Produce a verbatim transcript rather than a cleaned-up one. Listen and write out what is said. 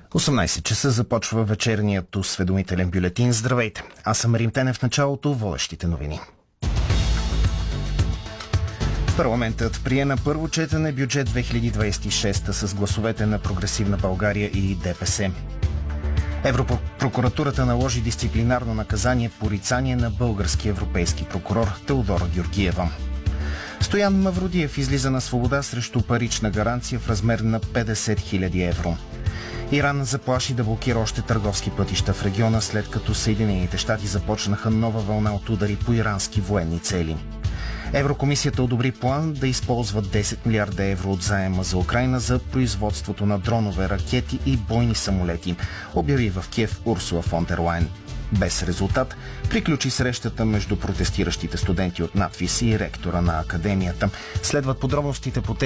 осемнайсет часа започва вечерният осведомителен бюлетин. Здравейте! Аз съм Рим Тенев, в началото водещите новини. Парламентът прие на първо четене бюджет две хиляди двадесет и шеста с гласовете на Прогресивна България и ДПС. Европрокуратурата наложи дисциплинарно наказание порицание на български европейски прокурор Теодора Георгиева. Стоян Мавродиев излиза на свобода срещу парична гаранция в размер на петдесет хиляди евро. Иран заплаши да блокира още търговски пътища в региона, след като Съединените щати започнаха нова вълна от удари по ирански военни цели. Еврокомисията одобри план да използва десет милиарда евро от заема за Украйна за производството на дронове, ракети и бойни самолети, обяви в Киев Урсула фон дер Лайен. Без резултат приключи срещата между протестиращите студенти от НАТФИЗ и ректора на академията. Следват подробностите по